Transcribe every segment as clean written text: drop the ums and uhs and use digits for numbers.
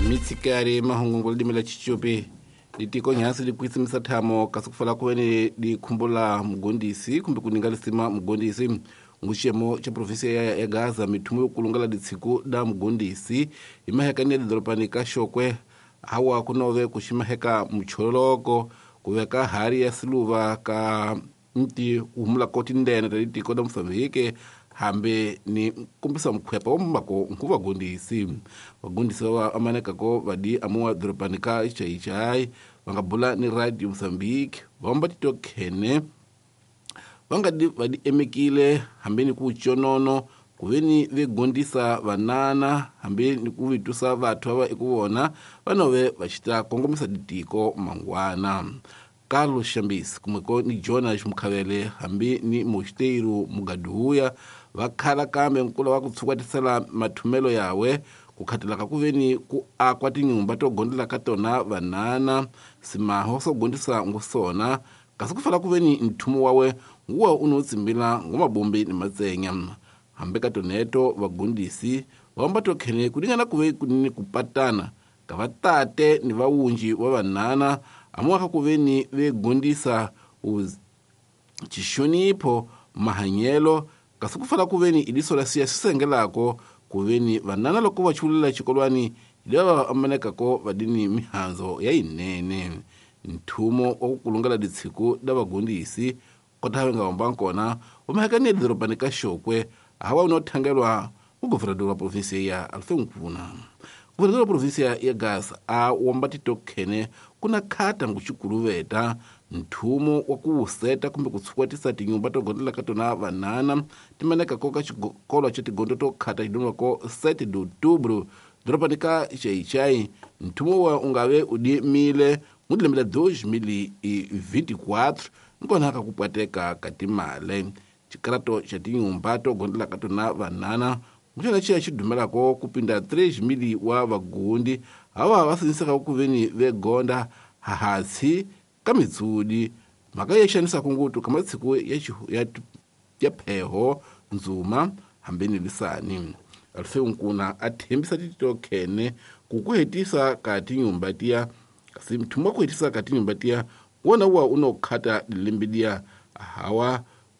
mitsikari mahungu limela chichupi litiko nyasi likuisimisa thamo kasi kufala kuwene likhumbula mgondisi kumbe kuningalisima mgondisi nguxemo cha provinsia ya Gaza mithumu yokulungala litsiku da mgondisi imahekani lidolopani ka Xokwe hawa kunove kuximaheka mchololoko kuveka hari ya siluva ka mti uhumula koti ndene ta litiko da Mosambike hambe ni kumbisa mkhwepa wombako nkuva gondisi wagondisi wa amanekako vadi amuwa dolopani ka Ixai vangabula ni Radio Mozambique vamba titokhene vadi emekile hambe ni kuchonono kuveni vegondisa vanana hambe ni kuvitusa vathu ava ikuvona vanove vachita kongomisa ditiko mangwana. Carlos Chambis kumweko ni Jonas Mukhavele hambi ni Mosteiro Mugaduya vakhala kambe nkula wakutsukatisela mathumelo yawe kukhatilaka kuveni ku akwa tinyumba togondela katona vanana simaho sogondisa ngusona kasi kufala kuveni nthumu wawe nguwa unotsimbila ngomabombi ni matsenya hambe katoneto vagondisi vamba tokhene kulingana kuve kunini kupatana kavatate ni vaunji wa vanana amuwaka kuveni vegondisa chishonipo mahanyelo kasi kufala kuveni iliso la siya sisengelako kuveni vanana loko vachulela chikolwani ilava amanekako vadini mihanzo ya inene nthumo wakukulungala ditsiku da vagondisi kota havenga wambankona umahekani lidolopani ka Xokwe hawa unothangelwa uguvernador wa provinsia ya Alfeu Nkuna. Guvernador wa provinsia ya Gaza wamba titokhene kuna khata nguchikuluveta nthumo wakuwuseta kumbe kutsukatisa tinyumba togondela katona vanana timanekako ka chikolwa cha tigondo tokhata chidumako 7 de outubro dolopani ka Ixai nthumo wa ungave udimile mudilemela 2024 nkona kakupwateka katimale chikarato cha tinyumba togondela katona vanana muchana chiya chidumelako kupinda 3,000 wa vagundi ava vasinyisaka kuveni vegonda hahatsi kamitsudi mhaka yexanisa kungutu kamatsiku ya pheho nzuma hambeni lisani. Alfeu Nkuna athembisa titokhene kukuhetisa ka tinyumba tiya kasi mthumu wakuhetisa ka tinyumba tiya wona uwa unokhata lilembe liya hawa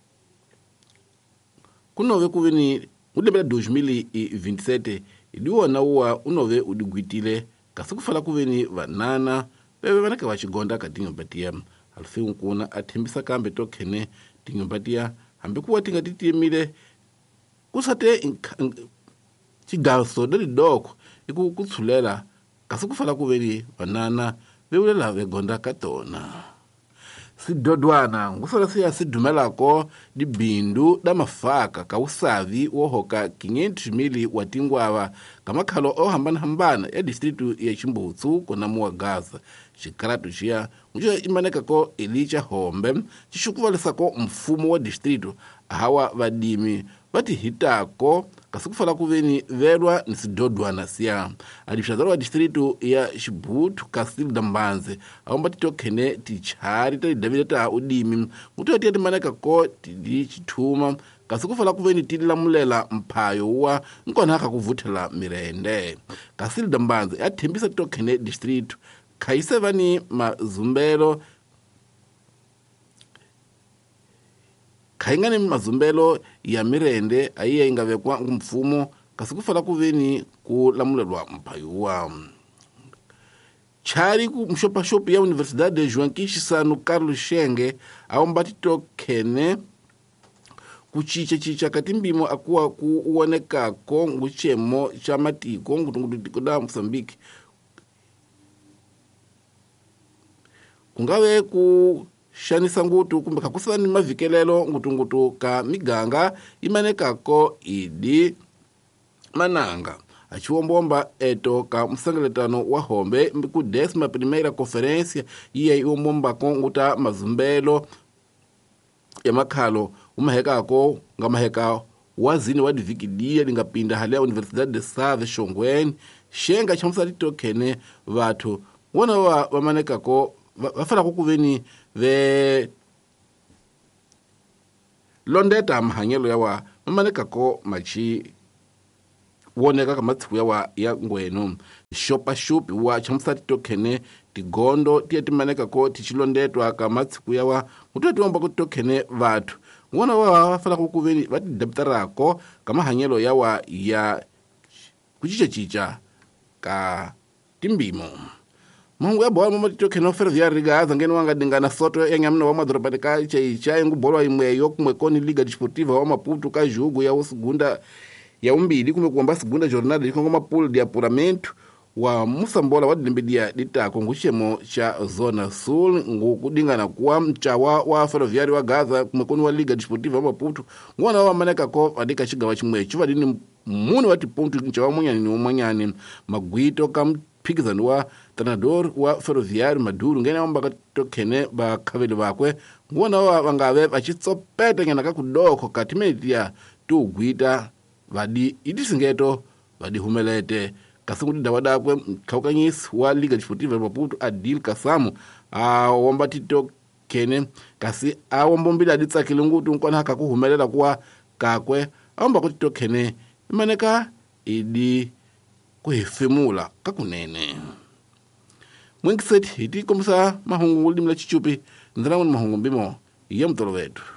kunove kuveni mudilembe la 2027 idiwona uwa unove udigwitile kasi kufala kuveni vanana veve vanaka vachigonda ka tinyumba tiya. Alfeu Nkuna athembisa kambe tokhene tinyumba tiya hambi kuwa tinga titiyemile kusate chigaso dalidoko ikukutsulela kasi kufala kuveni vanana veulela vegonda katona. Sidodwana ngusala siya sidumelako di bindu da mafaka ka usavi wohoka 500,000 wa tingwava kamakhalo ohambana ya distritu ya Chimbutsu kona muwa Gaza chikaratu chiya njo imanekako Elijah Hombe chixukuvalisako mfumo wa distritu hawa vadimi vatihitako kasi kufala kuveni velwa ni sidodwana siya adipshazaro wa distritu ya Xibutu Kasile Dambanze awamba titokhene tichari talidavile ta udimi mutu tiya timanekako tili chithuma kasi kufala kuveni tililamulela mphayo wa nkona haka kuvuthela mirende. Kasile Dambanze athembisa titokhene distritu khaise vani mazumbelo khaingani mazumbelo ya mirende aiya ingavekwa ngumfumo kasi kufala kuveni kulamulelwa mpayuwa. Chari ku mshopashopi ya Universidade de Joaquim Chissano Carlos Shenge awamba titokhene kuchicha katimbimo akuwa kuonekako nguchemo cha matiko ngutiko da Mozambique kungave kushanisa ngutu kumbe kakusana ni mavikelelo ngutu ka miganga imanekako idi mananga achiwombomba eto ka msangeletano wa Hombe ku 11ª conferência iya iwombombako nguta mazumbelo ya makhalo umahekako ngamaheka wazini wa divikidia lingapinda hali ya Universidade de Save Xongweni Shenga chamusati tokhene vathu wona vamanekako vafala kukuveni ve londeta mahanyelo yawa mamanekako machi woneka ka matsiku yawa ya ngwenu xopaxupi wa chamusati tokhene tigondo tiye timaneka ko tichilondetwa ka matsiku yawa ngutwe tiomba ku tokhene vathu ngona wa fala ku kuveni va tidebtarako ka mahanyelo yawa ya kuchichachicha ka timbimo mahungu ya bola mama titokhene ferroviário Gaza ngeni wanga dingana soto ya nyamna wa madorobani ka chaicha ngubolwa imweyo kumwe koni liga desportiva wa Maputo ka jugo ya segunda ya umbili kumwe kuamba segunda jornada de Congo Mapulo de apuramento wa musambola wa dimbedia ditako nguchemo cha zona sul ngukudingana kwa mchawa wa ferroviário wa Gaza kumwe koni wa liga desportiva wa Maputo ngona wa maneka ko adika chigawa chimwe chuva dini muni wati ponto mchawa mwanyani magwito kam phikizano wa treinador wa ferroviário Maduro ngene amba katokhene bakhaveli bakwe ngona wa vangave vachitsopeta nyana kakudoko katimetia tugwita vadi itisingeto vadi humelete kasunguti dawadakwe mkhaukanyisi wa liga desportiva Maputo Adil Kasamu awomba titokhene kasi awombombili aditsakile nguti nkwana kakuhumelela kuwa kakwe awomba kuti tokhene imaneka idi kuhefemula kakunene mwingiseti iti komisa mahungu limla chichupi nzana mahungu mbimo ya mtolo wetu